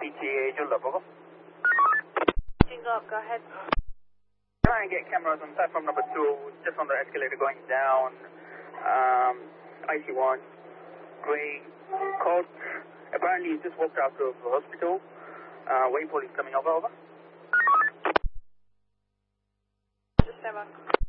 PTA Julep, over. Jingle up, go ahead. Try and get cameras on platform number 2, just on the escalator going down. IC1, grey coat. Apparently, he just walked out of the hospital. Waypoint is coming over, over. Just stand by.